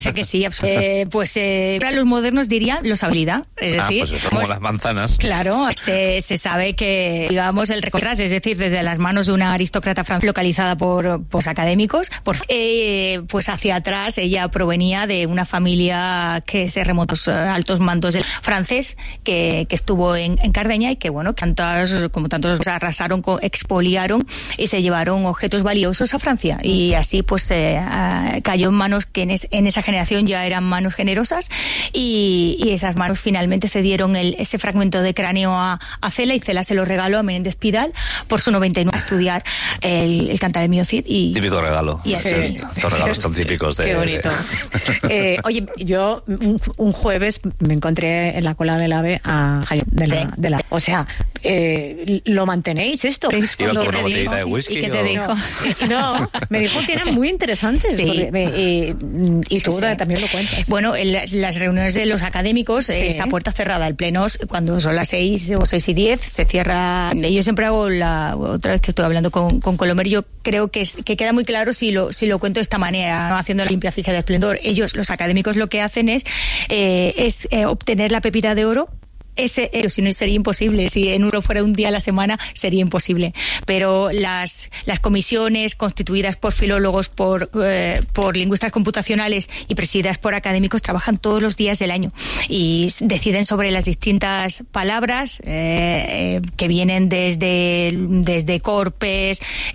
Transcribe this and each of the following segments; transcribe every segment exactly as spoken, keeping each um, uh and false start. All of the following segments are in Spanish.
Dice que sí, eh, pues eh, para los modernos dirían los habilidad, es decir, ah, pues eso, como las manzanas. Claro, se, se sabe que, digamos, el recorrido, es decir, desde las manos de una aristócrata francesa localizada por pues, académicos, por, eh, pues hacia atrás ella provenía de una familia que se remontó a los altos mandos del francés, que, que estuvo en, en Cardeña y que, bueno, tantas, como tantos arrasaron, expoliaron y se llevaron objetos valiosos a Francia. Y así, pues, eh, cayó en manos que en, es, en esa generación ya eran manos generosas y, y esas manos finalmente cedieron el, ese fragmento de cráneo a, a Cela y Cela se lo regaló a Menéndez Pidal por su noventa y nueve a estudiar el, el Cantar de Mío Cid. Y, típico regalo. Y así. Sí. Estos regalos tan típicos de... Qué bonito. eh, oye, yo un, un jueves me encontré en la cola del AVE a de la, de la, o sea, eh, ¿lo mantenéis esto? ¿Iba con una botellita de whisky? ¿Y qué te o... dijo? No, me dijo que eran muy interesantes. Sí. Porque me, y, y tú sí, sí. también lo cuentas. Bueno, en las reuniones de los académicos, sí. esa puerta cerrada, el pleno, cuando son las seis o seis y diez, se cierra. Yo siempre hago la, otra vez que estoy hablando con, con Colomer, yo creo que, es, que queda muy claro si lo, si lo cuento de esta manera, ¿no? Haciendo la limpia fija de esplendor. Ellos, los académicos, lo que hacen es, eh, es eh, obtener la pepita de oro. Ese, eh, si no sería imposible, si en uno fuera un día a la semana sería imposible, pero las, las comisiones constituidas por filólogos, por, eh, por lingüistas computacionales y presididas por académicos trabajan todos los días del año y deciden sobre las distintas palabras eh, eh, que vienen desde, desde corpes,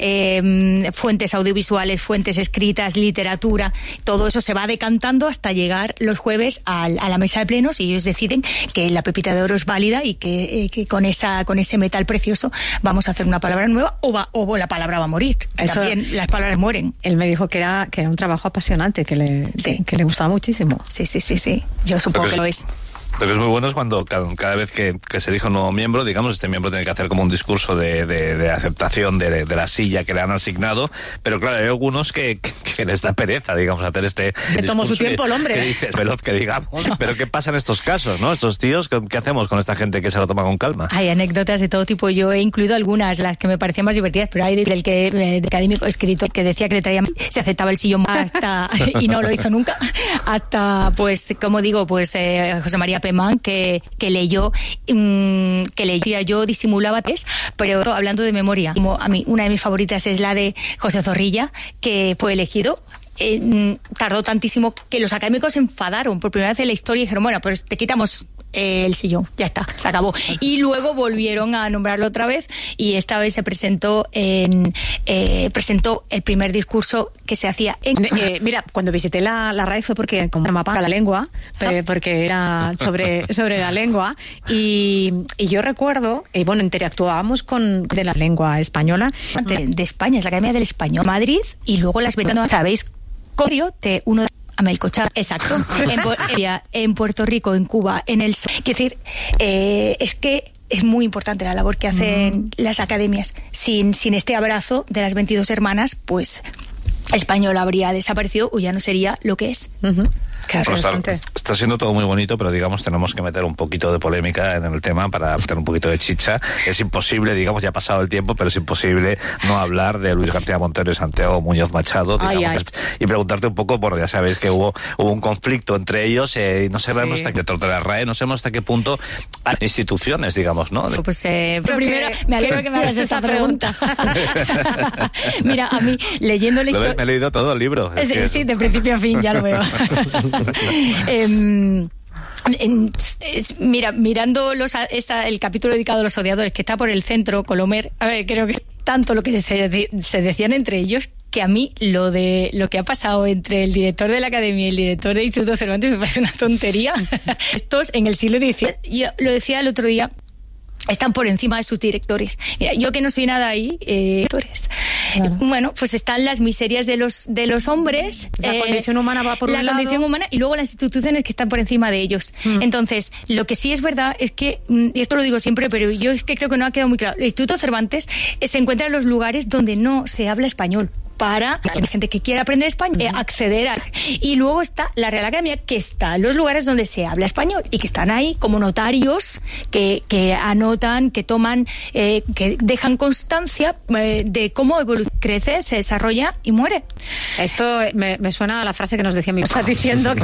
eh, fuentes audiovisuales, fuentes escritas, literatura, todo eso se va decantando hasta llegar los jueves a, a la mesa de plenos y ellos deciden que la pepita de oro es válida y que, eh, que con esa con ese metal precioso vamos a hacer una palabra nueva o va o la palabra va a morir. Eso, también las palabras mueren. Él me dijo que era que era un trabajo apasionante, que le sí. que, que le gustaba muchísimo. Sí, sí, sí, sí. Yo supongo que lo es. Lo que es muy bueno es cuando cada, cada vez que, que se elige un nuevo miembro, digamos, este miembro tiene que hacer como un discurso de, de, de aceptación de, de la silla que le han asignado, pero claro, hay algunos que, que, que les da pereza, digamos, hacer este que tomó su tiempo el hombre. Que dices, veloz que digamos. Pero ¿qué pasa en estos casos, no? Estos tíos, ¿qué, qué hacemos con esta gente que se lo toma con calma? Hay anécdotas de todo tipo. Yo he incluido algunas, las que me parecían más divertidas, pero hay del que de académico escritor que decía que le traía, se aceptaba el sillón hasta, y no lo hizo nunca, hasta, pues, como digo, pues, eh, José María Pemán, que que leyó, mmm, que leía yo, disimulaba tres, pero hablando de memoria, como a mí, una de mis favoritas es la de José Zorrilla, que fue elegido. Eh, tardó tantísimo que los académicos se enfadaron por primera vez en la historia y dijeron, bueno, pues te quitamos el sillón, ya está, se acabó. Y luego volvieron a nombrarlo otra vez y esta vez se presentó en eh, presentó el primer discurso que se hacía en... Eh, mira, cuando visité la, la R A E fue porque como mapa la lengua, eh, porque era sobre, sobre la lengua y, y yo recuerdo, y bueno, interactuábamos con de la lengua española. De, de España, es la Academia del Español, Madrid, y luego las ventanas, ¿sabéis? Corio de uno de Amelcochar, exacto, en, en Puerto Rico, en Cuba, en el... Quiero decir, eh, es que es muy importante la labor que hacen uh-huh. las academias. Sin, sin este abrazo de las veintidós hermanas, pues el español habría desaparecido o ya no sería lo que es. Uh-huh. Claro, está, está siendo todo muy bonito, pero digamos tenemos que meter un poquito de polémica en el tema para meter un poquito de chicha. Es imposible, digamos, ya ha pasado el tiempo, pero es imposible no hablar de Luis García Montero y Santiago Muñoz Machado, digamos, ay, ay. y preguntarte un poco, porque ya sabéis que hubo hubo un conflicto entre ellos eh, y no sabemos sí. hasta qué de la R A E, no sabemos hasta qué punto hay instituciones, digamos, ¿no? Pues eh, primero que, me alegro que me hagas esta pregunta. Mira, a mí leyendo la historia... Me he leído todo el libro. Es sí, sí, de principio a fin, ya lo veo. eh, en, es, mira, mirando los, esta, el capítulo dedicado a los odiadores que está por el centro, Colomer, a ver, creo que tanto lo que se, se decían entre ellos que a mí lo de lo que ha pasado entre el director de la Academia y el director del Instituto Cervantes me parece una tontería. Estos en el siglo dieciocho, yo lo decía el otro día, están por encima de sus directores. Mira, yo que no soy nada ahí, eh, directores. Claro. Bueno, pues están las miserias de los de los hombres. La eh, condición humana va por la un lado. La condición humana y luego las instituciones que están por encima de ellos. Mm. Entonces, lo que sí es verdad es que, y esto lo digo siempre, pero yo es que creo que no ha quedado muy claro, el Instituto Cervantes eh, se encuentra en los lugares donde no se habla español, para la gente que quiera aprender español, eh, acceder a... Y luego está la Real Academia, que está en los lugares donde se habla español y que están ahí como notarios que, que anotan, que toman, eh, que dejan constancia eh, de cómo evoluciona, crece, se desarrolla y muere. Esto me, me suena a la frase que nos decía mi... Estás diciendo que